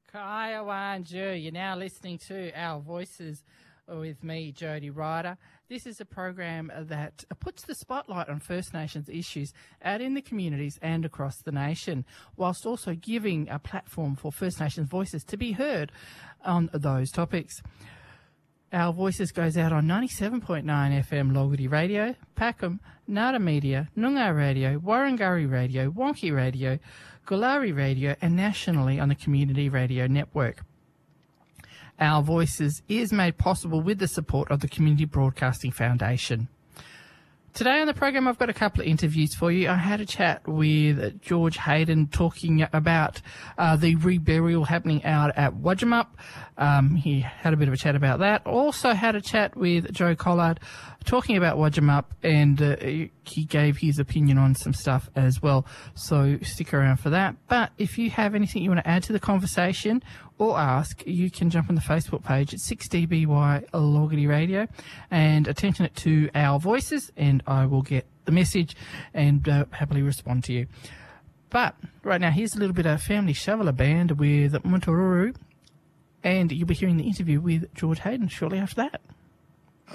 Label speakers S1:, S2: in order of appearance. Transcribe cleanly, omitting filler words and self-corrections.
S1: Kaya Wanju, you're now listening to Our Voices with me, Jody Ryder. This is a program that puts the spotlight on First Nations issues out in the communities and across the nation, whilst also giving a platform for First Nations voices to be heard on those topics. Our Voices goes out on 97.9 FM Logarty Radio, Packham, Nada Media, Noongar Radio, Warrangurri Radio, Wonky Radio, Gulari Radio, and nationally on the Community Radio Network. Our Voices is made possible with the support of the Community Broadcasting Foundation. Today on the program, I've got a couple of interviews for you. I had a chat with George Hayden talking about the reburial happening out at Wodgumup. He had a bit of a chat about that. Also had a chat with Joe Collard talking about Wodgumup, and he gave his opinion on some stuff as well. So stick around for that. But if you have anything you want to add to the conversation or ask, you can jump on the Facebook page at 6DBY Logarty Radio and attention it to Our Voices, and I will get the message and happily respond to you. But right now, here's a little bit of Family Shoveler Band with Muntururu, and you'll be hearing the interview with George Hayden shortly after that.